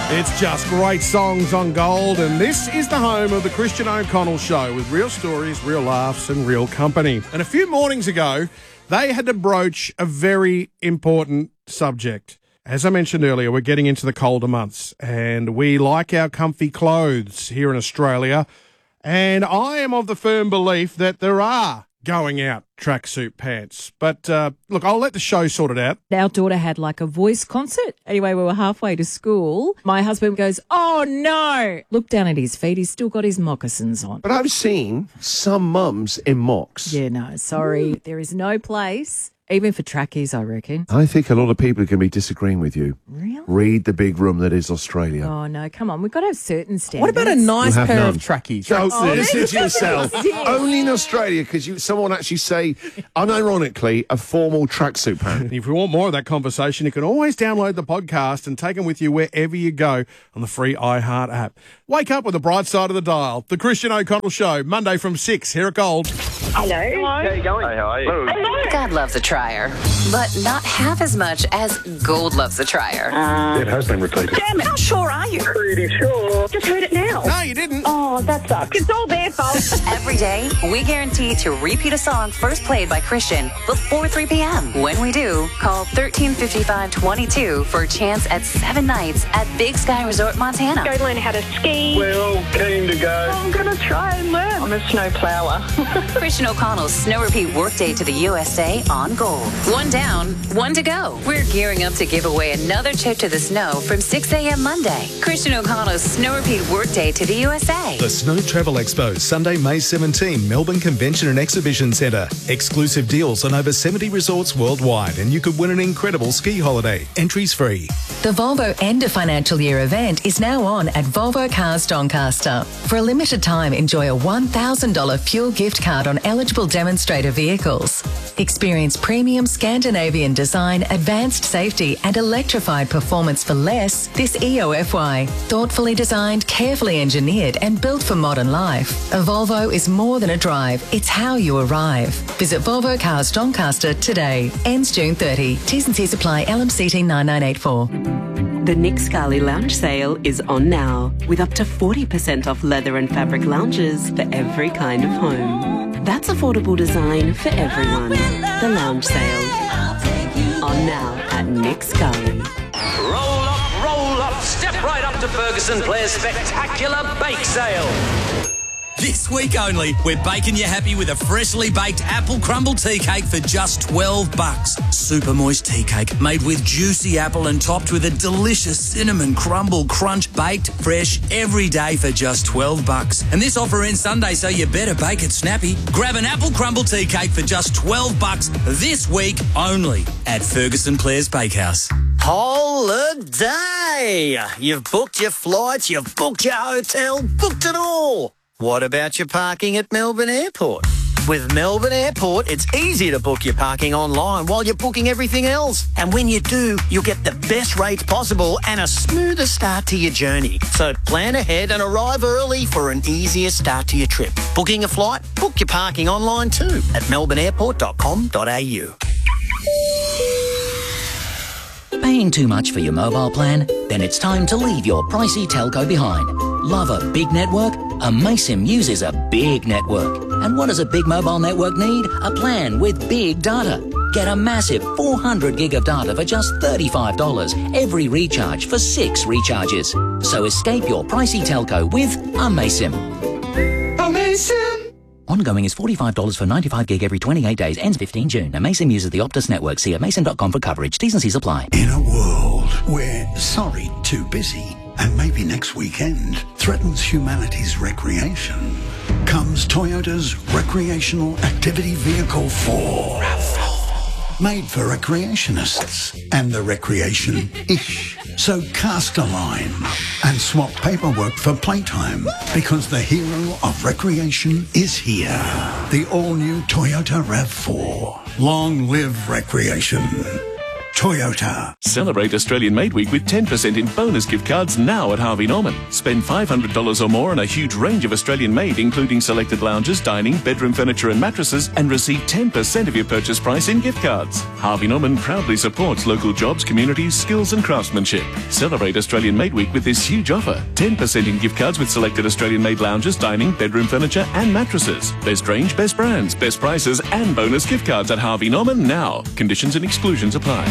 It's just great songs on Gold, and this is the home of the Christian O'Connell Show with real stories, real laughs and real company. And a few mornings ago, they had to broach a very important subject. As I mentioned earlier, we're getting into the colder months, and we like our comfy clothes here in Australia. And I am of the firm belief that there are going out tracksuit pants. But look, I'll let the show sort it out. Our daughter had like a voice concert. Anyway, we were halfway to school. My husband goes, "Oh no!" Look down at his feet. He's still got his moccasins on. But I've seen some mums in mocks. Yeah, no, sorry. There is no place, even for trackies, I reckon. I think a lot of people are going to be disagreeing with you. Really? Read the big room that is Australia. Oh, no, come on. We've got to have certain standards. What about a nice You have pair none. of trackies? Don't listen to yourself. Yeah. Only in Australia could someone actually say, unironically, a formal tracksuit pant. And if you want more of that conversation, you can always download the podcast and take them with you wherever you go on the free iHeart app. Wake up with the bright side of the dial. The Christian O'Connell Show, Monday from 6 here at Gold. Hello. How you going? Hey, how are you? God loves a trier, but not half as much as Gold loves a trier. It has been repeated. Damn it, how sure are you? Pretty sure. Just heard it now. No, you didn't. Oh, that sucks. It's all their fault. Every day, we guarantee to repeat a song first played by Christian before 3 p.m. When we do, call 1355-22 for a chance at 7 nights at Big Sky Resort, Montana. Go learn how to ski. We're all keen to go. I'm going to try and learn. I'm a snow plower. Christian O'Connell's Snow Repeat Workday to the USA on Gold. 1 down, 1 to go. We're gearing up to give away another trip to the snow from 6 a.m. Monday. Christian O'Connell's Snow Repeat Workday to the USA. The Snow Travel Expo, Sunday, May 17, Melbourne Convention and Exhibition Centre. Exclusive deals on over 70 resorts worldwide, and you could win an incredible ski holiday. Entries free. The Volvo End of Financial Year event is now on at Volvo Cars Doncaster. For a limited time, enjoy a $1,000 fuel gift card on eligible demonstrator vehicles. Experience premium Scandinavian design, advanced safety and electrified performance for less this EOFY. Thoughtfully designed, carefully engineered and built for modern life. A Volvo is more than a drive, it's how you arrive. Visit Volvo Cars Doncaster today. Ends June 30. T's and C's apply. LMCT 9984. The Nick Scali Lounge Sale is on now, with up to 40% off leather and fabric lounges for every kind of home. That's affordable design for everyone. The Lounge Sale. On now at Nick Scali. Roll up, step right up to Ferguson Players' spectacular bake sale. This week only, we're baking you happy with a freshly baked apple crumble tea cake for just $12. Super moist tea cake made with juicy apple and topped with a delicious cinnamon crumble crunch, baked fresh every day for just $12. And this offer ends Sunday, so you better bake it snappy. Grab an apple crumble tea cake for just $12 this week only at Ferguson Players Bakehouse. Holiday! You've booked your flights, you've booked your hotel, booked it all. What about your parking at Melbourne Airport? With Melbourne Airport, it's easy to book your parking online while you're booking everything else. And when you do, you'll get the best rates possible and a smoother start to your journey. So plan ahead and arrive early for an easier start to your trip. Booking a flight? Book your parking online too at melbourneairport.com.au. Paying too much for your mobile plan? Then it's time to leave your pricey telco behind. Love a big network? Amaysim uses a big network. And what does a big mobile network need? A plan with big data. Get a massive 400 gig of data for just $35 every recharge for 6 recharges. So escape your pricey telco with Amaysim. Amaysim! Ongoing is $45 for 95 gig every 28 days. Ends 15 June. Amaysim uses the Optus network. See amaysim.com for coverage. T's and C's apply. In a world where sorry, too busy, and maybe next weekend threatens humanity's recreation, comes Toyota's Recreational Activity Vehicle 4. Made for recreationists and the recreation-ish. So cast a line and swap paperwork for playtime, because the hero of recreation is here. The all-new Toyota RAV4. Long live recreation. Toyota. Celebrate Australian Made Week with 10% in bonus gift cards now at Harvey Norman. Spend $500 or more on a huge range of Australian made, including selected lounges, dining, bedroom furniture and mattresses, and receive 10% of your purchase price in gift cards. Harvey Norman proudly supports local jobs, communities, skills and craftsmanship. Celebrate Australian Made Week with this huge offer. 10% in gift cards with selected Australian made lounges, dining, bedroom furniture and mattresses. Best range, best brands, best prices and bonus gift cards at Harvey Norman now. Conditions and exclusions apply.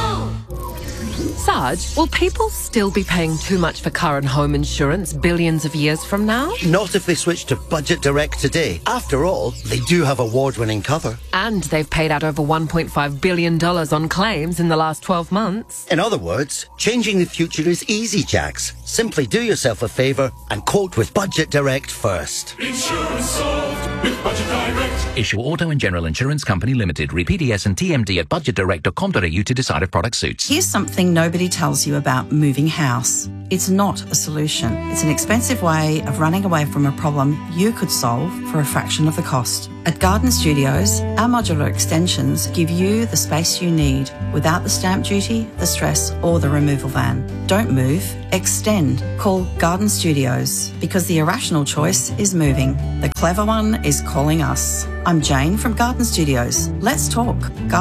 Sarge, will people still be paying too much for car and home insurance billions of years from now? Not if they switch to Budget Direct today. After all, they do have award-winning cover. And they've paid out over $1.5 billion on claims in the last 12 months. In other words, changing the future is easy, Jax. Simply do yourself a favour and quote with Budget Direct first. Insurance solved with Budget Direct. Issue Auto and General Insurance Company Limited. Read PDS and TMD at budgetdirect.com.au to decide if product suits. Here's something nobody tells you about moving house. It's not a solution. It's an expensive way of running away from a problem you could solve for a fraction of the cost. At Garden Studios, our modular extensions give you the space you need without the stamp duty, the stress, or the removal van. Don't move, extend. Call Garden Studios because the irrational choice is moving. The clever one is calling us. I'm Jane from Garden Studios. Let's talk.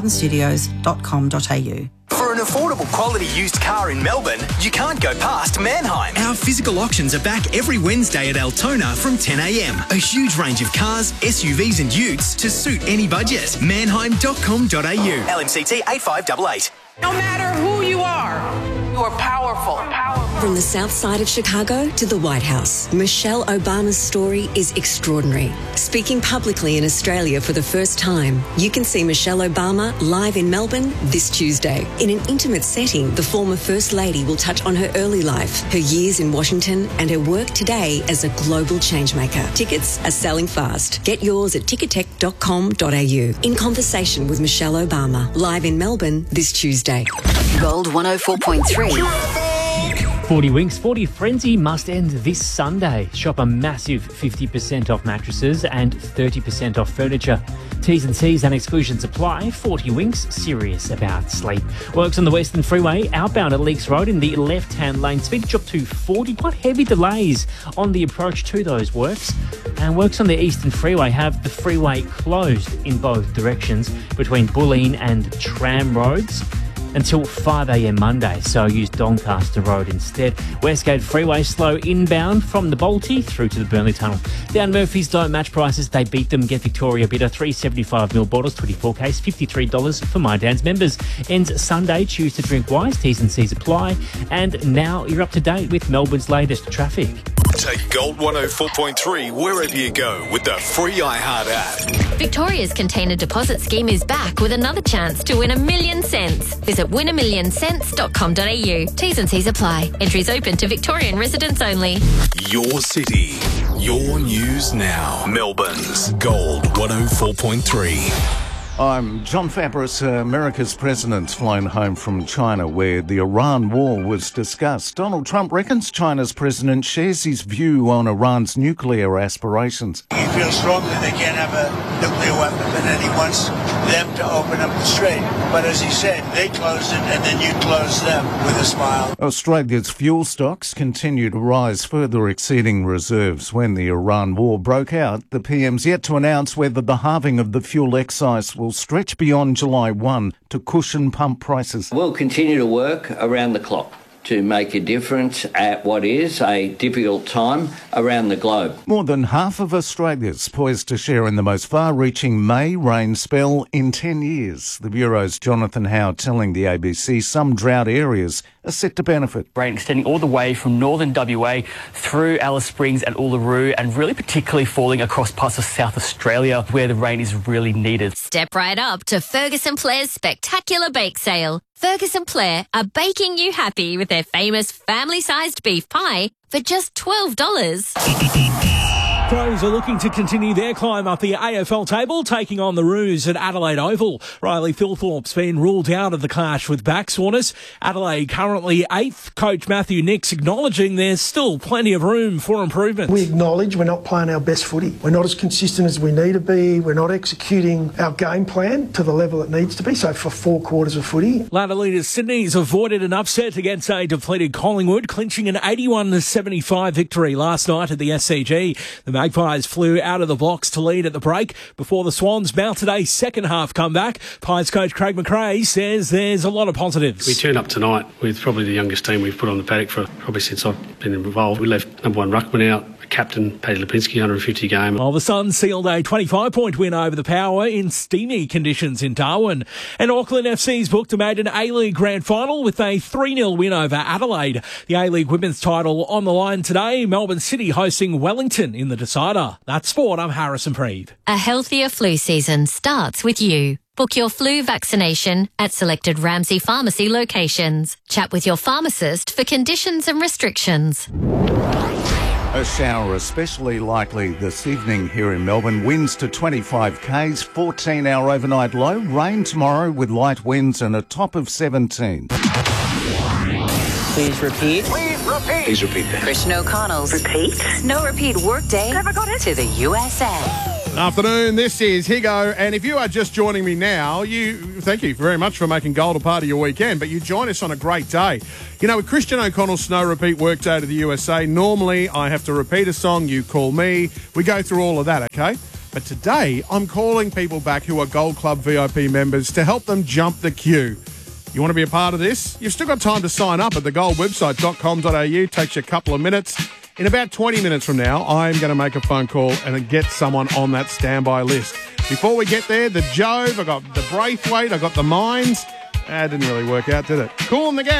gardenstudios.com.au. For an affordable quality used car in Melbourne, you can't go past Manheim. Our physical auctions are back every Wednesday at Altona from 10 a.m. A huge range of cars, SUVs and utes to suit any budget. Manheim.com.au. LMCT 8588. No matter who you are, you are powerful. From the south side of Chicago to the White House, Michelle Obama's story is extraordinary. Speaking publicly in Australia for the first time, you can see Michelle Obama live in Melbourne this Tuesday. In an intimate setting, the former First Lady will touch on her early life, her years in Washington, and her work today as a global changemaker. Tickets are selling fast. Get yours at ticketek.com.au. In conversation with Michelle Obama, live in Melbourne this Tuesday. Gold 104.3. 40 Winks 40 Frenzy must end this Sunday. Shop a massive 50% off mattresses and 30% off furniture. T's and C's and exclusions apply. 40 Winks, serious about sleep. Works on the Western Freeway, outbound at Leakes Road in the left-hand lane. Speed drop to 40. Quite heavy delays on the approach to those works. And works on the Eastern Freeway have the freeway closed in both directions between Bulleen and Tram Roads until 5 a.m. Monday, so use Doncaster Road instead. Westgate Freeway slow inbound from the Balti through to the Burnley Tunnel. Down Murphy's don't match prices, they beat them. Get Victoria Bitter 375ml bottles, 24 case, $53 for My Dan's members. Ends Sunday, choose to drink wise, T's and C's apply. And now you're up to date with Melbourne's latest traffic. Take Gold 104.3 wherever you go with the free iHeart app. Victoria's container deposit scheme is back with another chance to win $1 million. Visit winamillion.com.au. T's and C's apply. Entries open to Victorian residents only. Your city, your news now. Melbourne's Gold 104.3. I'm John Fabris. America's president's flown home from China where the Iran war was discussed. Donald Trump reckons China's president shares his view on Iran's nuclear aspirations. He feels strongly they can't have a nuclear weapon, but then he wants them to open up the strait. But as he said, they closed it and then you closed them with a smile. Australia's fuel stocks continue to rise, further exceeding reserves. When the Iran war broke out, the PM's yet to announce whether the halving of the fuel excise will stretch beyond July 1 to cushion pump prices. We'll continue to work around the clock to make a difference at what is a difficult time around the globe. More than half of Australia's poised to share in the most far-reaching May rain spell in 10 years. The Bureau's Jonathan Howe telling the ABC some drought areas are set to benefit. Rain extending all the way from northern WA through Alice Springs and Uluru, and really particularly falling across parts of South Australia where the rain is really needed. Step right up to Ferguson Blair's spectacular bake sale. Ferguson Blair are baking you happy with their famous family-sized beef pie for just $12. Crows are looking to continue their climb up the AFL table, taking on the Roos at Adelaide Oval. Riley Thilthorpe's been ruled out of the clash with Backsawners. Adelaide currently 8th. Coach Matthew Nix acknowledging there's still plenty of room for improvement. We acknowledge we're not playing our best footy. We're not as consistent as we need to be. We're not executing our game plan to the level it needs to be. So for 4 quarters of footy. Ladder leaders Sydney's avoided an upset against a depleted Collingwood, clinching an 81-75 victory last night at the SCG. The Magpies flew out of the blocks to lead at the break before the Swans mounted a second-half comeback. Pies coach Craig McRae says there's a lot of positives. We turned up tonight with probably the youngest team we've put on the paddock for probably since I've been involved. We left number 1 ruckman out, captain Paddy Lipinski, 150 game. While the Suns sealed a 25-point win over the Power in steamy conditions in Darwin. And Auckland FC's booked a maiden A-League Grand Final with a 3-0 win over Adelaide. The A-League women's title on the line today. Melbourne City hosting Wellington in the decider. That's sport. I'm Harrison Preeve. A healthier flu season starts with you. Book your flu vaccination at selected Ramsay Pharmacy locations. Chat with your pharmacist for conditions and restrictions. A shower especially likely this evening here in Melbourne. Winds to 25 k's, 14-hour overnight low. Rain tomorrow with light winds and a top of 17. Please repeat. Please repeat that. Christian O'Connell's Snow Repeat Workday to the USA. Afternoon, this is Higo, and if you are just joining me now, thank you very much for making Gold a part of your weekend, but you join us on a great day. You know, with Christian O'Connell's Snow Repeat Workday to the USA, normally I have to repeat a song, you call me, we go through all of that, okay? But today, I'm calling people back who are Gold Club VIP members to help them jump the queue. You want to be a part of this? You've still got time to sign up at thegoldwebsite.com.au. Takes you a couple of minutes. In about 20 minutes from now, I'm going to make a phone call and get someone on that standby list. Before we get there, the Jove, I got the Braithwaite, I got the Mines. Didn't really work out, did it? Cool in the game.